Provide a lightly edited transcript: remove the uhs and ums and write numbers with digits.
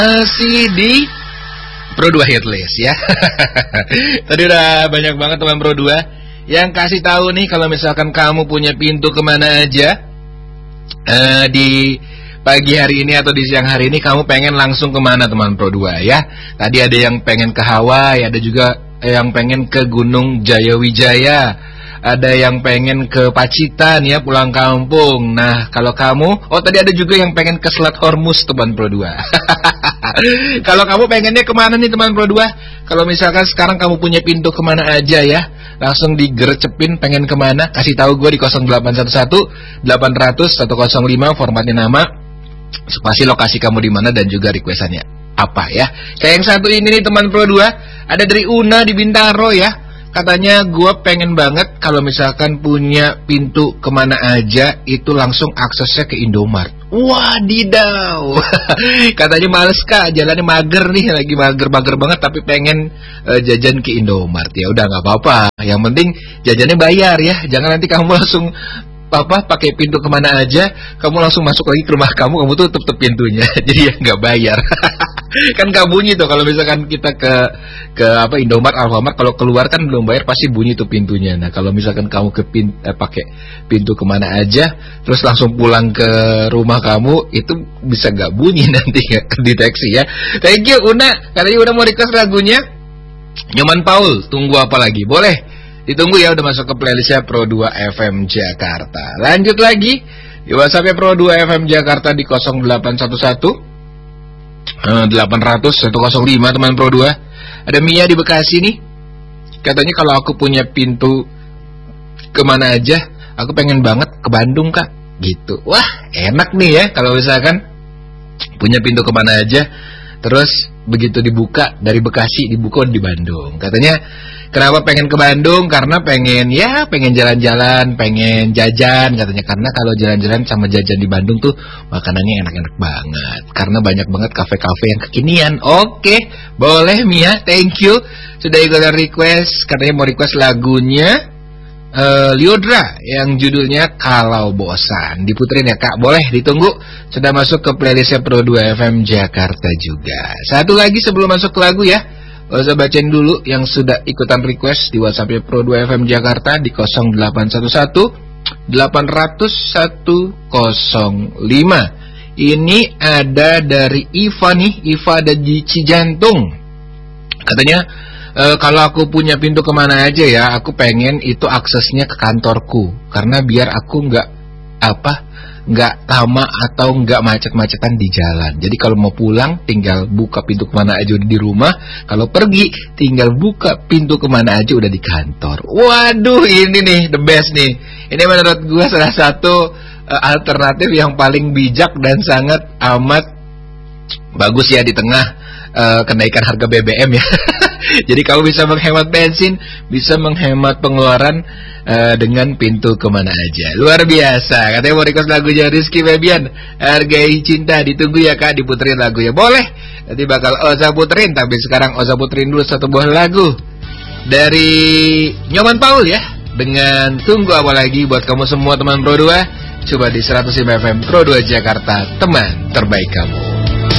Masih di Pro 2 Hitlist ya. Tadi udah banyak banget teman Pro 2 yang kasih tahu nih kalau misalkan kamu punya pintu kemana aja di pagi hari ini atau di siang hari ini kamu pengen langsung kemana teman Pro 2 ya. Tadi ada yang pengen ke Hawaii, ada juga yang pengen ke Gunung Jayawijaya, ada yang pengen ke Pacitan ya, pulang kampung. Nah kalau kamu, tadi ada juga yang pengen ke Selat Hormuz teman Pro 2. Kalau kamu pengennya kemana nih teman Pro 2? Kalau misalkan sekarang kamu punya pintu kemana aja ya, langsung digerecepin pengen kemana, kasih tahu gue di 0811 800 105, formatnya nama, spasi lokasi kamu di mana dan juga requestannya apa ya. Kayak yang satu ini nih teman Pro 2, ada dari Una di Bintaro ya. Katanya gue pengen banget kalau misalkan punya pintu kemana aja itu langsung aksesnya ke Indomart. Wadidaw. Katanya males kak, jalannya mager nih, lagi mager banget tapi pengen jajan ke Indomart. Ya udah nggak apa-apa, yang penting jajannya bayar ya. Jangan nanti kamu langsung pakai pintu kemana aja, kamu langsung masuk lagi ke rumah kamu tutup pintunya, jadi ya nggak bayar. Kan gak bunyi tuh kalau misalkan kita ke Indomart, Alfamart, kalau keluar kan belum bayar pasti bunyi tuh pintunya. Nah kalau misalkan kamu pakai pintu kemana aja terus langsung pulang ke rumah kamu, itu bisa gak bunyi nanti ya, kedeteksi ya. Thank you Una, katanya udah mau request lagunya Nyoman Paul, tunggu apa lagi, boleh ditunggu ya, udah masuk ke playlistnya Pro 2 FM Jakarta. Lanjut lagi di WhatsAppnya Pro 2 FM Jakarta di 0811 800 105 teman Pro 2. Ada Mia di Bekasi nih. Katanya kalau aku punya pintu kemana aja, aku pengen banget ke Bandung kak, gitu. Wah enak nih ya kalau misalkan punya pintu kemana aja, terus begitu dibuka dari Bekasi dibuka di Bandung. Katanya kenapa pengen ke Bandung? Karena pengen jalan-jalan, pengen jajan katanya. Karena kalau jalan-jalan sama jajan di Bandung tuh makanannya enak-enak banget. Karena banyak banget kafe-kafe yang kekinian. Oke, boleh Mia, thank you sudah ikutan request. Katanya mau request lagunya Lyodra yang judulnya Kalau Bosan. Diputerin ya kak, boleh ditunggu. Sudah masuk ke playlistnya Pro 2 FM Jakarta juga. Satu lagi sebelum masuk ke lagu ya, saya bacain dulu yang sudah ikutan request di WhatsApp Pro 2 FM Jakarta di 0811 800 105. Ini ada dari Iva nih, Iva ada di Cijantung. Katanya kalau aku punya pintu kemana aja ya, aku pengen itu aksesnya ke kantorku, karena biar aku nggak lama atau nggak macet-macetan di jalan. Jadi kalau mau pulang tinggal buka pintu kemana aja udah di rumah, kalau pergi tinggal buka pintu kemana aja udah di kantor. Waduh, ini nih the best nih. Ini menurut gue salah satu alternatif yang paling bijak dan sangat amat bagus ya di tengah kenaikan harga BBM ya. Jadi kamu bisa menghemat bensin, bisa menghemat pengeluaran dengan pintu kemana aja. Luar biasa. Katanya mau request lagunya Rizky Febian, Hargai Cinta. Ditunggu ya kak, diputerin lagunya. Boleh, nanti bakal Oza puterin. Tapi sekarang Oza puterin dulu satu buah lagu dari Nyoman Paul ya, dengan Tunggu Apa Lagi buat kamu semua teman Pro 2. Coba di 105 FM Pro 2 Jakarta, teman terbaik kamu.